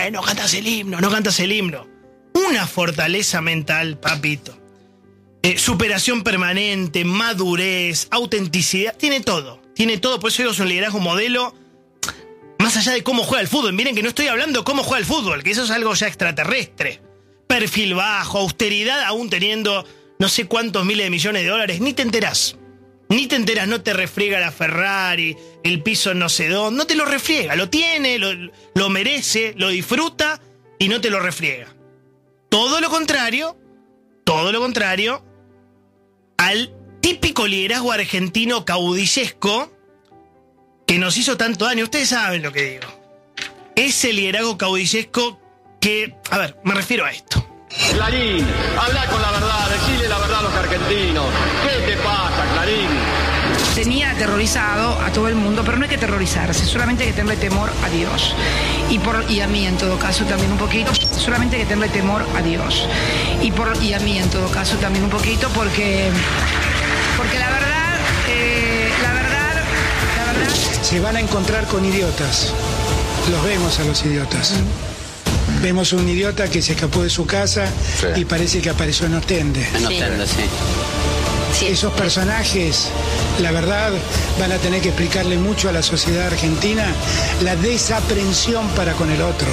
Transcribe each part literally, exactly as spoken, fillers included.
eh, no cantas el himno, no cantas el himno. Una fortaleza mental, papito. Eh, superación permanente, madurez, autenticidad, tiene todo. Tiene todo, por eso digo, es un liderazgo modelo. Más allá de cómo juega el fútbol. Miren que no estoy hablando de cómo juega el fútbol, que eso es algo ya extraterrestre. Perfil bajo, austeridad, aún teniendo no sé cuántos miles de millones de dólares. Ni te enterás. Ni te enterás, no te refriega la Ferrari, el piso no sé dónde. No te lo refriega, lo tiene, lo, lo merece, lo disfruta y no te lo refriega. Todo lo contrario, todo lo contrario al típico liderazgo argentino caudillesco que nos hizo tanto daño. Ustedes saben lo que digo. Ese liderazgo caudillesco que... A ver, me refiero a esto. Clarín, habla con la verdad, decile la verdad a los argentinos. ¿Qué te pasa, Clarín? Tenía aterrorizado a todo el mundo, pero no hay que aterrorizarse, solamente hay que tenerle temor a Dios. Y, por, y a mí en todo caso también un poquito, solamente hay que tenerle temor a Dios. Y, por, y a mí en todo caso también un poquito, porque, porque la verdad, eh, la verdad, la verdad... Se van a encontrar con idiotas, los vemos a los idiotas. Mm. Vemos un idiota que se escapó de su casa, sí, y parece que apareció en Ostende. En Ostende, sí. Sí. Esos personajes, la verdad, van a tener que explicarle mucho a la sociedad argentina la desaprensión para con el otro.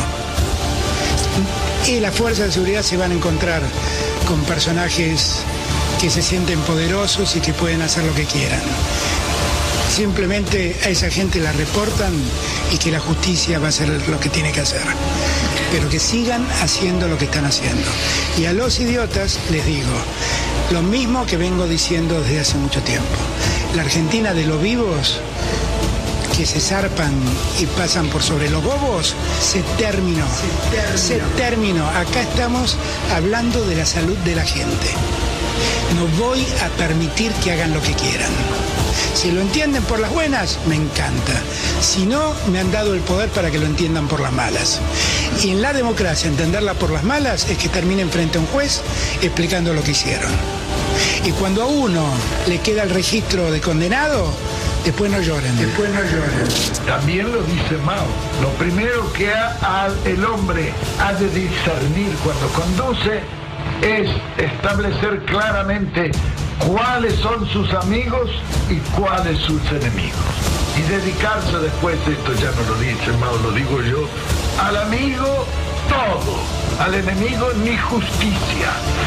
Y las fuerzas de seguridad se van a encontrar con personajes que se sienten poderosos y que pueden hacer lo que quieran. Simplemente a esa gente la reportan y que la justicia va a hacer lo que tiene que hacer. Pero que sigan haciendo lo que están haciendo. Y a los idiotas les digo lo mismo que vengo diciendo desde hace mucho tiempo. La Argentina de los vivos que se zarpan y pasan por sobre los bobos, se terminó. Se terminó. Se terminó. Acá estamos hablando de la salud de la gente. No voy a permitir que hagan lo que quieran. Si lo entienden por las buenas, me encanta. Si no, me han dado el poder para que lo entiendan por las malas. Y en la democracia, entenderla por las malas es que terminen frente a un juez explicando lo que hicieron. Y cuando a uno le queda el registro de condenado, después no lloren. Después no lloren. También lo dice Mao. Lo primero que ha, ha, el hombre ha de discernir cuando conduce es establecer claramente cuáles son sus amigos y cuáles sus enemigos. Y dedicarse después, esto ya no lo dice Mao, lo digo yo, al amigo todo, al enemigo ni justicia.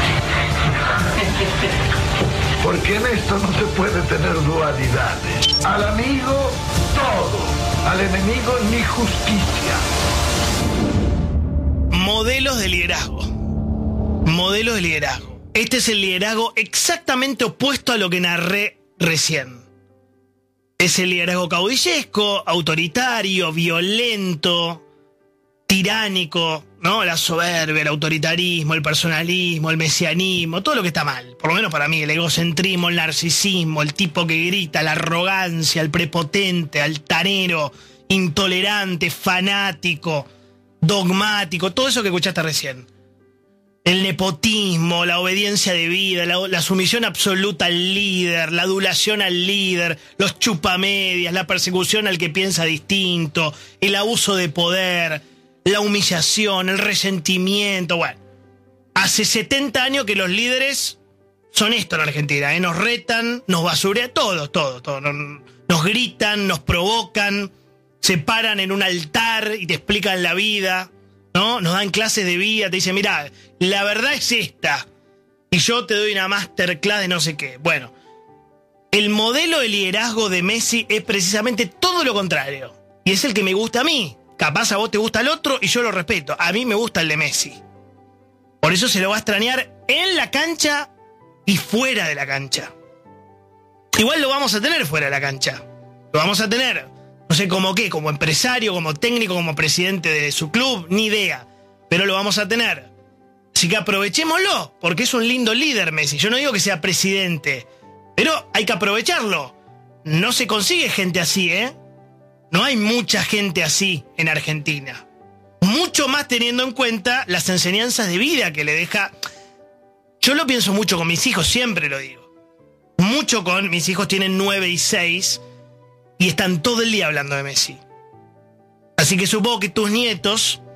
Porque en esto no se puede tener dualidades. Al amigo todo, al enemigo ni justicia. Modelos de liderazgo. Modelos de liderazgo. Este es el liderazgo exactamente opuesto a lo que narré recién. Es el liderazgo caudillesco, autoritario, violento, tiránico, ¿no? La soberbia, el autoritarismo, el personalismo, el mesianismo, todo lo que está mal. Por lo menos para mí, el egocentrismo, el narcisismo, el tipo que grita, la arrogancia, el prepotente, altanero, intolerante, fanático, dogmático, todo eso que escuchaste recién. El nepotismo, la obediencia debida, la, la sumisión absoluta al líder, la adulación al líder, los chupamedias, la persecución al que piensa distinto, el abuso de poder, la humillación, el resentimiento. Bueno, hace setenta años que los líderes son esto en Argentina, ¿eh? Nos retan, nos basurean, todos, todos, todos. Nos, nos gritan, nos provocan, se paran en un altar y te explican la vida, ¿no? Nos dan clases de vida, te dicen, mirá, la verdad es esta, y yo te doy una masterclass de no sé qué. Bueno, el modelo de liderazgo de Messi es precisamente todo lo contrario, y es el que me gusta a mí. Capaz a vos te gusta el otro y yo lo respeto. A mí me gusta el de Messi. Por eso se lo va a extrañar en la cancha y fuera de la cancha. Igual lo vamos a tener fuera de la cancha. Lo vamos a tener, no sé como qué, como empresario, como técnico, como presidente de su club, ni idea. Pero lo vamos a tener. Así que aprovechémoslo, porque es un lindo líder Messi. Yo no digo que sea presidente, pero hay que aprovecharlo. No se consigue gente así, ¿eh? No hay mucha gente así en Argentina. Mucho más teniendo en cuenta las enseñanzas de vida que le deja. Yo lo pienso mucho con mis hijos, siempre lo digo. Mucho con mis hijos, tienen nueve y seis, y están todo el día hablando de Messi. Así que supongo que tus nietos